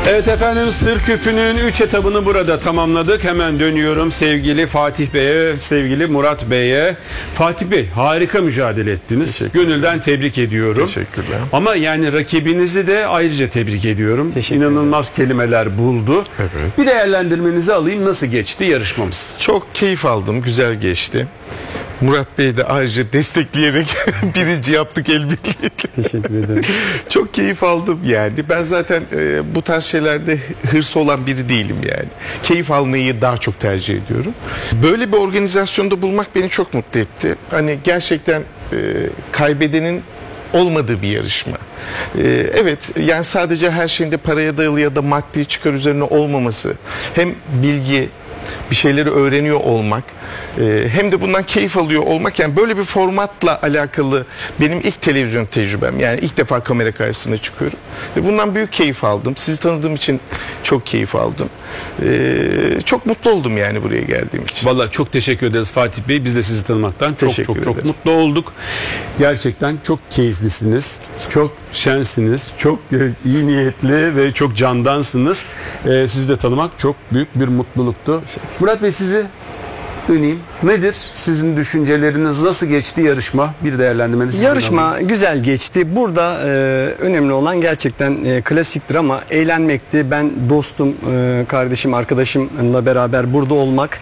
Evet efendim, Sır Küpü'nün 3 etabını burada tamamladık. Hemen dönüyorum sevgili Fatih Bey'e, sevgili Murat Bey'e. Fatih Bey, harika mücadele ettiniz. Gönülden tebrik ediyorum. Teşekkürler. Ama yani rakibinizi de ayrıca tebrik ediyorum. İnanılmaz kelimeler buldu. Evet. Bir değerlendirmenizi alayım. Nasıl geçti yarışmamız? Çok keyif aldım. Güzel geçti. Murat Bey de ayrıca destekleyerek birinci yaptık el birliğiyle. Teşekkür ederim. Çok keyif aldım yani. Ben zaten bu tarz şeylerde hırsı olan biri değilim yani. Keyif almayı daha çok tercih ediyorum. Böyle bir organizasyonda bulmak beni çok mutlu etti. Hani gerçekten kaybedenin olmadığı bir yarışma. Evet, yani sadece her şeyinde paraya dayalı ya da maddi çıkar üzerine olmaması, hem bilgi, bir şeyleri öğreniyor olmak, hem de bundan keyif alıyor olmak, yani böyle bir formatla alakalı benim ilk televizyon tecrübem. Yani ilk defa kamera karşısına çıkıyorum ve bundan büyük keyif aldım. Sizi tanıdığım için çok keyif aldım. Çok mutlu oldum yani buraya geldiğim için. Vallahi çok teşekkür ederiz Fatih Bey. Biz de sizi tanımaktan çok mutlu olduk. Gerçekten çok keyiflisiniz. Çok şensiniz. Çok iyi niyetli ve çok candansınız. Sizi de tanımak çok büyük bir mutluluktu. Murat Bey, sizi döneyim. Nedir sizin düşünceleriniz? Nasıl geçti yarışma? Bir değerlendirmenizi. Yarışma güzel geçti. Burada önemli olan gerçekten klasiktir ama eğlenmekti. Ben dostum, kardeşim, arkadaşımla beraber burada olmak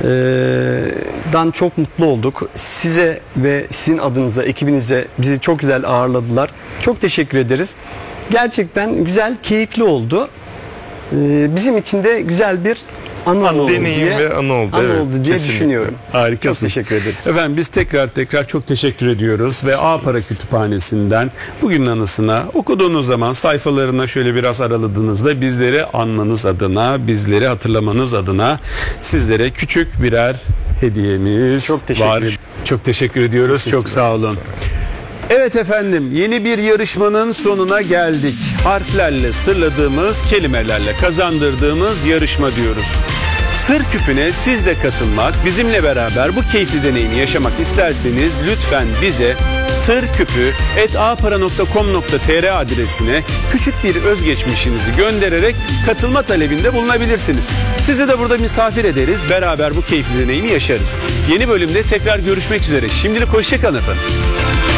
dan çok mutlu olduk. Size ve sizin adınıza, ekibinize bizi çok güzel ağırladılar. Çok teşekkür ederiz. Gerçekten güzel, keyifli oldu. Bizim için de güzel bir deneyim ve anı oldu diye kesinlikle düşünüyorum. Harikasın. Çok teşekkür ederiz. Efendim, biz tekrar çok teşekkür ediyoruz ve A-Para Kütüphanesi'nden bugünün anısına okuduğunuz zaman sayfalarına şöyle biraz araladığınızda bizleri anmanız adına, bizleri hatırlamanız adına sizlere küçük birer hediyemiz Çok teşekkür var. ederim. Çok teşekkür ediyoruz. Çok sağ olun. Evet efendim, yeni bir yarışmanın sonuna geldik. Harflerle sırladığımız, kelimelerle kazandırdığımız yarışma diyoruz. Sır Küpü'ne siz de katılmak, bizimle beraber bu keyifli deneyimi yaşamak isterseniz lütfen bize sırküpü@apara.com.tr adresine küçük bir özgeçmişinizi göndererek katılma talebinde bulunabilirsiniz. Sizi de burada misafir ederiz, beraber bu keyifli deneyimi yaşarız. Yeni bölümde tekrar görüşmek üzere. Şimdilik hoşça kalın efendim.